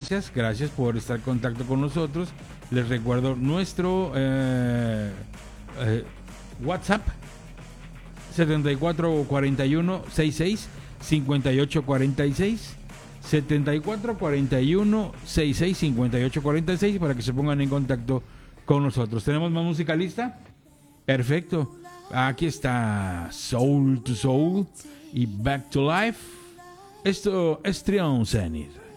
gracias por estar en contacto con nosotros. Les recuerdo nuestro WhatsApp 7441 66 5846 7441 66 5846 para que se pongan en contacto con nosotros. ¿Tenemos más música lista? Perfecto. Aquí está Soul to Soul y Back to Life. Esto es Trion Zenith.